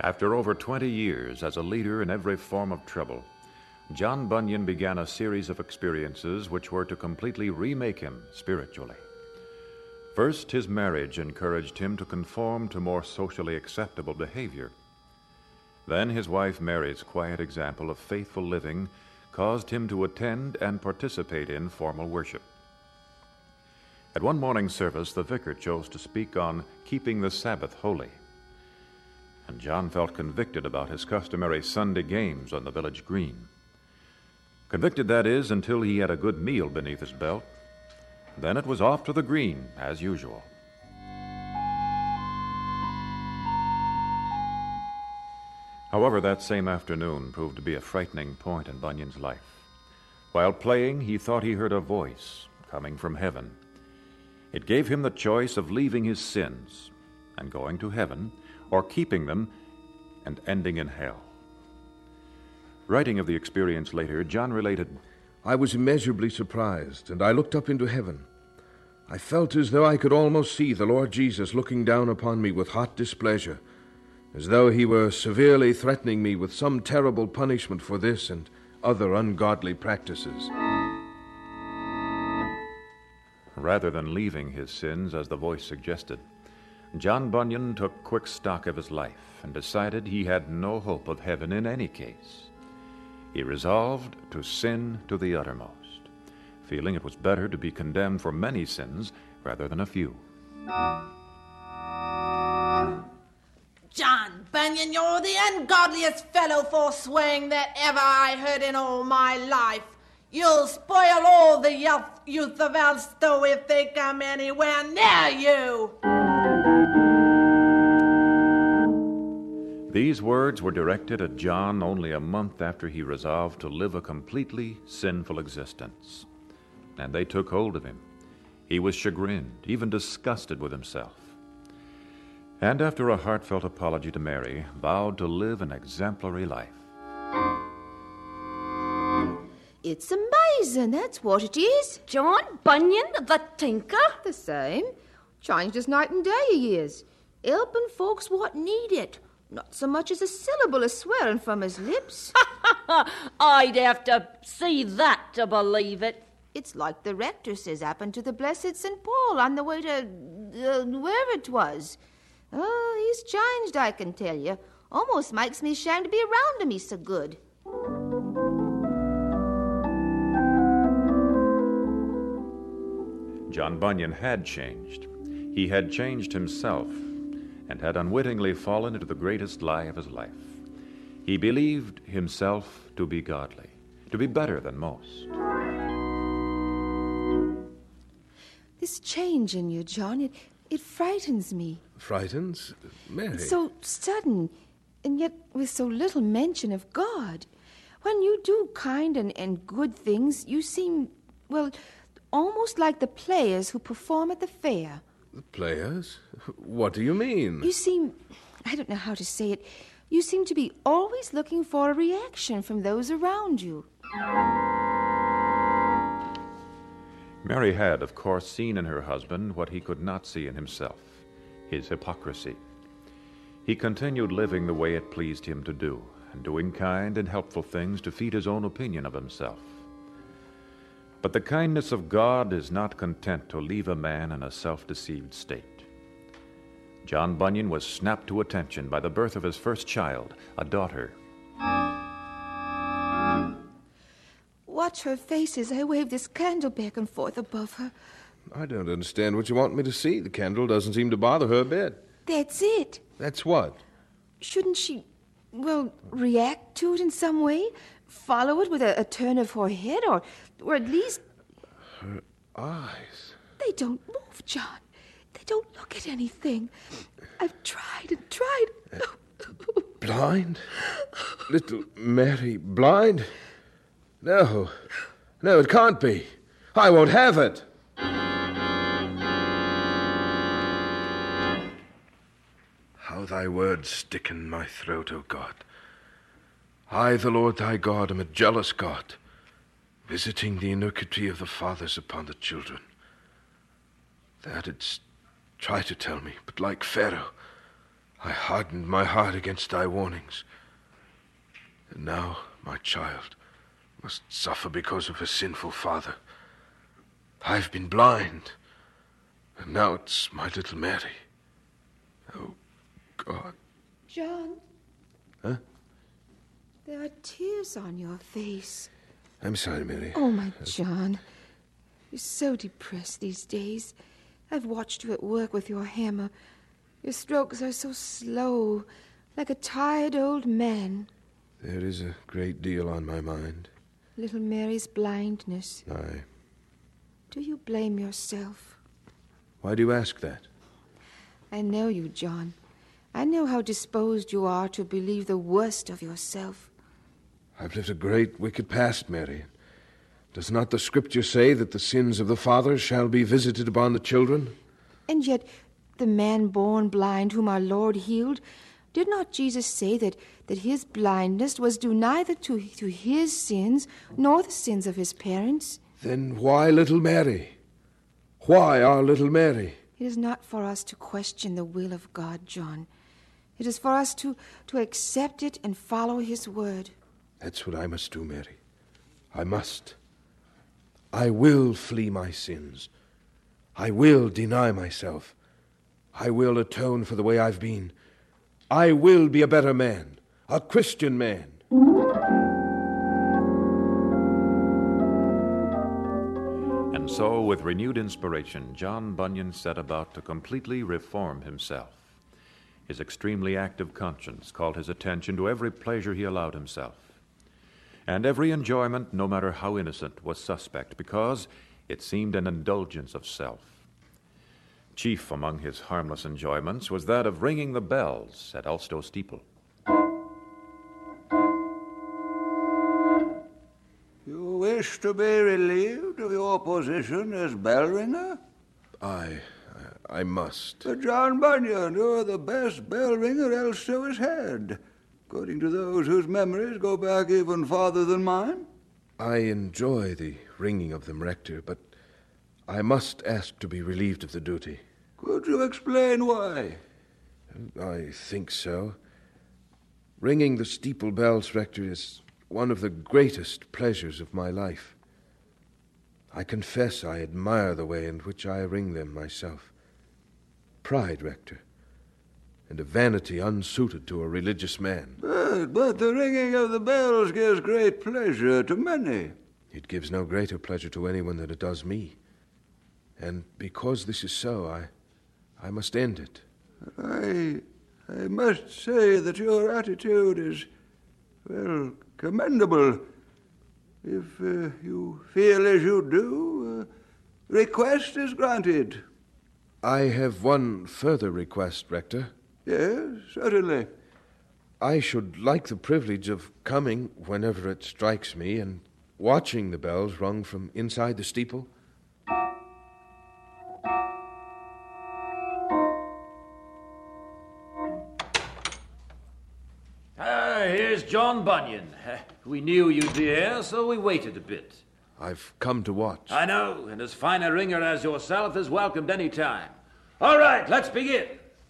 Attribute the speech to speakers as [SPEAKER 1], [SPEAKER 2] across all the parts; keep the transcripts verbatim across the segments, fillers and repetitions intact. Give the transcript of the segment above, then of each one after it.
[SPEAKER 1] After over twenty years as a leader in every form of trouble, John Bunyan began a series of experiences which were to completely remake him spiritually. First, his marriage encouraged him to conform to more socially acceptable behavior. Then his wife Mary's quiet example of faithful living caused him to attend and participate in formal worship. At one morning service, the vicar chose to speak on keeping the Sabbath holy. And John felt convicted about his customary Sunday games on the village green. Convicted, that is, until he had a good meal beneath his belt. Then it was off to the green, as usual. However, that same afternoon proved to be a frightening point in Bunyan's life. While playing, he thought he heard a voice coming from heaven. It gave him the choice of leaving his sins and going to heaven, or keeping them and ending in hell. Writing of the experience later, John related,
[SPEAKER 2] I was immeasurably surprised, and I looked up into heaven. I felt as though I could almost see the Lord Jesus looking down upon me with hot displeasure, as though he were severely threatening me with some terrible punishment for this and other ungodly practices.
[SPEAKER 1] Rather than leaving his sins, as the voice suggested, John Bunyan took quick stock of his life and decided he had no hope of heaven in any case. He resolved to sin to the uttermost, feeling it was better to be condemned for many sins rather than a few.
[SPEAKER 3] John Bunyan, you're the ungodliest fellow forswearing that ever I heard in all my life. You'll spoil all the youth, youth of Elstow if they come anywhere near you.
[SPEAKER 1] These words were directed at John only a month after he resolved to live a completely sinful existence. And they took hold of him. He was chagrined, even disgusted with himself. And after a heartfelt apology to Mary, vowed to live an exemplary life.
[SPEAKER 4] It's amazing, that's what it is.
[SPEAKER 5] John Bunyan, the tinker?
[SPEAKER 4] The same. Changed as night and day he is. Helping folks what need it. Not so much as a syllable of swearing from his lips.
[SPEAKER 5] I'd have to see that to believe it.
[SPEAKER 4] It's like the rector says happened to the blessed Saint Paul on the way to uh, wherever it was. Oh, he's changed, I can tell you. Almost makes me ashamed to be around him, he's so good.
[SPEAKER 1] John Bunyan had changed. He had changed himself and had unwittingly fallen into the greatest lie of his life. He believed himself to be godly, to be better than most.
[SPEAKER 4] This change in you, John, it, it frightens me.
[SPEAKER 2] Frightens? Mary?
[SPEAKER 4] It's so sudden, and yet with so little mention of God. When you do kind and, and good things, you seem, well, almost like the players who perform at the fair.
[SPEAKER 2] The players? What do you mean?
[SPEAKER 4] You seem, I don't know how to say it, you seem to be always looking for a reaction from those around you.
[SPEAKER 1] Mary had, of course, seen in her husband what he could not see in himself, his hypocrisy. He continued living the way it pleased him to do, and doing kind and helpful things to feed his own opinion of himself. But the kindness of God is not content to leave a man in a self-deceived state. John Bunyan was snapped to attention by the birth of his first child, a daughter.
[SPEAKER 4] Watch her face as I wave this candle back and forth above her.
[SPEAKER 2] I don't understand what you want me to see. The candle doesn't seem to bother her a bit.
[SPEAKER 4] That's it.
[SPEAKER 2] That's what?
[SPEAKER 4] Shouldn't she, well, react to it in some way? Follow it with a, a turn of her head, or, or at least...
[SPEAKER 2] Her eyes.
[SPEAKER 4] They don't move, John. They don't look at anything. I've tried and tried.
[SPEAKER 2] Uh, blind? Little Mary blind? No. No, it can't be. I won't have it. How thy words stick in my throat, O God. I, the Lord thy God, am a jealous God, visiting the iniquity of the fathers upon the children. Thou didst try to tell me, but like Pharaoh, I hardened my heart against thy warnings. And now my child must suffer because of her sinful father. I've been blind, and now it's my little Mary. Oh, God.
[SPEAKER 4] John.
[SPEAKER 2] Huh?
[SPEAKER 4] There are tears on your face.
[SPEAKER 2] I'm sorry, Mary.
[SPEAKER 4] Oh, my John. You're so depressed these days. I've watched you at work with your hammer. Your strokes are so slow, like a tired old man.
[SPEAKER 2] There is a great deal on my mind.
[SPEAKER 4] Little Mary's blindness.
[SPEAKER 2] Aye.
[SPEAKER 4] Do you blame yourself?
[SPEAKER 2] Why do you ask that?
[SPEAKER 4] I know you, John. I know how disposed you are to believe the worst of yourself.
[SPEAKER 2] I've lived a great, wicked past, Mary. Does not the Scripture say that the sins of the fathers shall be visited upon the children?
[SPEAKER 4] And yet, the man born blind whom our Lord healed, did not Jesus say that, that his blindness was due neither to, to his sins nor the sins of his parents?
[SPEAKER 2] Then why little Mary? Why our little Mary?
[SPEAKER 4] It is not for us to question the will of God, John. It is for us to, to accept it and follow his word.
[SPEAKER 2] That's what I must do, Mary. I must. I will flee my sins. I will deny myself. I will atone for the way I've been. I will be a better man, a Christian man.
[SPEAKER 1] And so, with renewed inspiration, John Bunyan set about to completely reform himself. His extremely active conscience called his attention to every pleasure he allowed himself. And every enjoyment, no matter how innocent, was suspect because it seemed an indulgence of self. Chief among his harmless enjoyments was that of ringing the bells at Elstow steeple.
[SPEAKER 6] You wish to be relieved of your position as bell ringer?
[SPEAKER 2] I... I must.
[SPEAKER 6] But John Bunyan, you're the best bell ringer Elstow has had, according to those whose memories go back even farther than mine.
[SPEAKER 2] I enjoy the ringing of them, Rector, but I must ask to be relieved of the duty.
[SPEAKER 6] Could you explain why?
[SPEAKER 2] I think so. Ringing the steeple bells, Rector, is one of the greatest pleasures of my life. I confess I admire the way in which I ring them myself. Pride, Rector, and a vanity unsuited to a religious man.
[SPEAKER 6] But, but the ringing of the bells gives great pleasure to many.
[SPEAKER 2] It gives no greater pleasure to anyone than it does me. And because this is so, I, I must end it.
[SPEAKER 6] I, I must say that your attitude is, well, commendable. If uh, you feel as you do, uh, request is granted.
[SPEAKER 2] I have one further request, Rector.
[SPEAKER 6] Yes, certainly.
[SPEAKER 2] I should like the privilege of coming whenever it strikes me and watching the bells rung from inside the steeple.
[SPEAKER 7] Ah, here's John Bunyan. Uh, we knew you'd be here, so we waited a bit.
[SPEAKER 2] I've come to watch.
[SPEAKER 7] I know, and as fine a ringer as yourself is welcomed any time. All right, let's begin.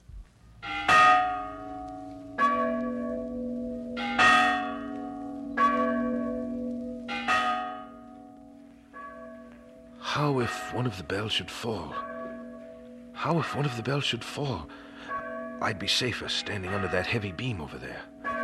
[SPEAKER 2] How if one of the bells should fall? How if one of the bells should fall? I'd be safer standing under that heavy beam over there.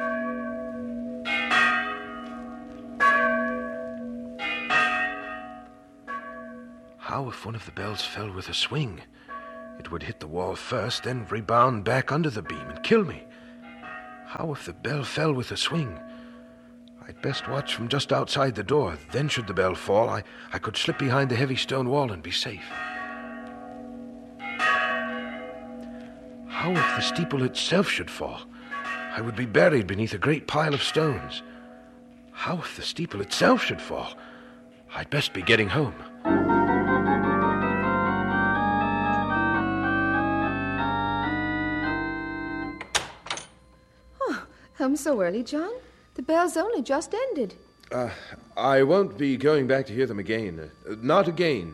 [SPEAKER 2] How if one of the bells fell with a swing? It would hit the wall first, then rebound back under the beam and kill me. How if the bell fell with a swing? I'd best watch from just outside the door. Then should the bell fall, I, I could slip behind the heavy stone wall and be safe. How if the steeple itself should fall? I would be buried beneath a great pile of stones. How if the steeple itself should fall? I'd best be getting home.
[SPEAKER 4] Home so early, John? The bell's only just ended.
[SPEAKER 2] Uh, I won't be going back to hear them again. Uh, not again.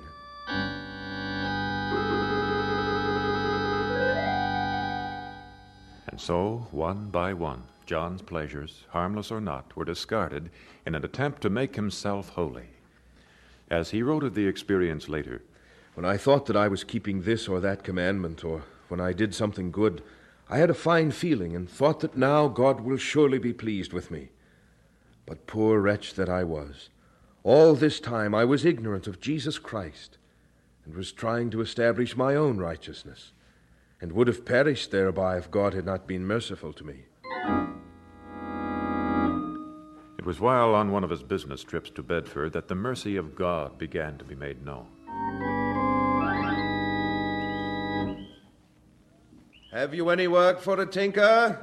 [SPEAKER 1] And so, one by one, John's pleasures, harmless or not, were discarded in an attempt to make himself holy. As he wrote of the experience later,
[SPEAKER 2] "When I thought that I was keeping this or that commandment, or when I did something good, I had a fine feeling and thought that now God will surely be pleased with me. But poor wretch that I was, all this time I was ignorant of Jesus Christ, and was trying to establish my own righteousness, and would have perished thereby if God had not been merciful to me."
[SPEAKER 1] it was while on one of his business trips to Bedford that the mercy of God began to be made known.
[SPEAKER 2] "Have you any work for a tinker?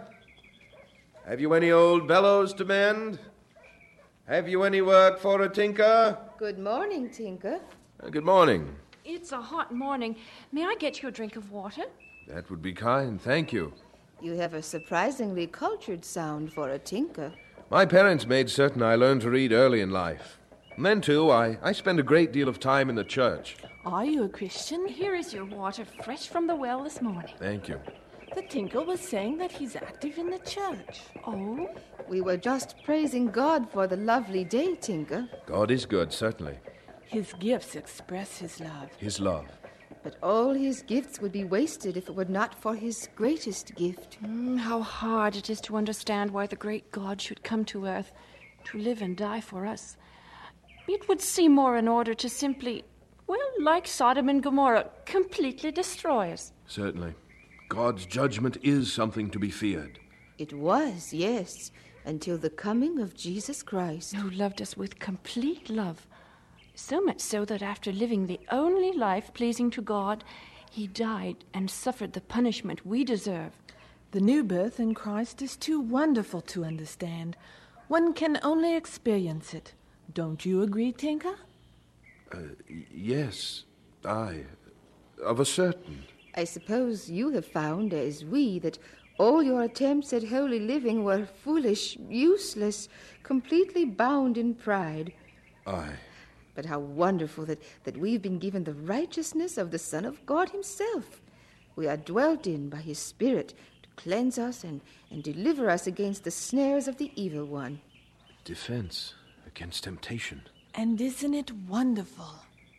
[SPEAKER 2] Have you any old bellows to mend? Have you any work for a tinker?"
[SPEAKER 4] Good morning, Tinker.
[SPEAKER 2] Uh, good morning.
[SPEAKER 8] It's a hot morning. May I get you a drink of water?
[SPEAKER 2] That would be kind, thank you.
[SPEAKER 4] You have a surprisingly cultured sound for a tinker.
[SPEAKER 2] My parents made certain I learned to read early in life. And then, too, I, I spend a great deal of time in the church.
[SPEAKER 9] Are you a Christian?
[SPEAKER 8] Here is your water, fresh from the well this morning.
[SPEAKER 2] Thank you.
[SPEAKER 9] The tinker was saying that he's active in the church.
[SPEAKER 8] Oh?
[SPEAKER 4] We were just praising God for the lovely day, Tinker.
[SPEAKER 2] God is good, certainly.
[SPEAKER 9] His gifts express his love.
[SPEAKER 2] His love.
[SPEAKER 4] But all his gifts would be wasted if it were not for his greatest gift.
[SPEAKER 8] Mm, how hard it is to understand why the great God should come to earth to live and die for us. It would seem more in order to simply, well, like Sodom and Gomorrah, completely destroy us.
[SPEAKER 2] Certainly. God's judgment is something to be feared.
[SPEAKER 4] It was, yes, until the coming of Jesus Christ.
[SPEAKER 8] Who loved us with complete love. So much so that after living the only life pleasing to God, he died and suffered the punishment we deserve.
[SPEAKER 9] The new birth in Christ is too wonderful to understand. One can only experience it. Don't you agree, Tinker?
[SPEAKER 2] Uh, y- yes, I. Of a certain.
[SPEAKER 4] I suppose you have found, as we, that all your attempts at holy living were foolish, useless, completely bound in pride.
[SPEAKER 2] Aye.
[SPEAKER 4] But how wonderful that, that we've been given the righteousness of the Son of God himself. We are dwelt in by his Spirit to cleanse us and, and deliver us against the snares of the evil one.
[SPEAKER 2] Defense against temptation.
[SPEAKER 9] And isn't it wonderful?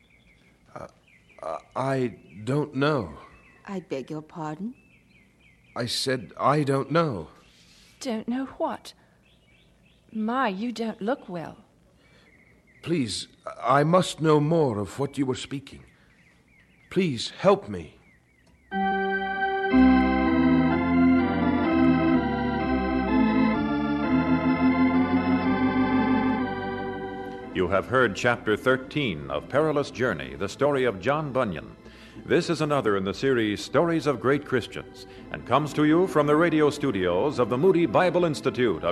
[SPEAKER 2] Uh, uh, I don't know.
[SPEAKER 4] I beg your pardon?
[SPEAKER 2] I said I don't know.
[SPEAKER 8] Don't know what? My, you don't look well.
[SPEAKER 2] Please, I must know more of what you were speaking. Please, help me.
[SPEAKER 1] You have heard Chapter thirteen of Perilous Journey, the story of John Bunyan. This is another in the series Stories of Great Christians, and comes to you from the radio studios of the Moody Bible Institute of